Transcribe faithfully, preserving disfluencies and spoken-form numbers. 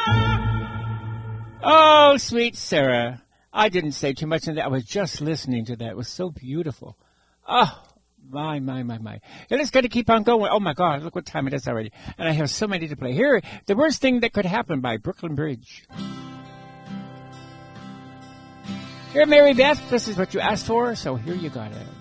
Oh, sweet Sarah. I didn't say too much in that. I was just listening to that. It was so beautiful. Oh, my, my, my, my. And it's going to keep on going. Oh, my God. Look what time it is already. And I have so many to play. Here, The Worst Thing That Could Happen by Brooklyn Bridge. Here, Mary Beth, this is what you asked for, so here you got it.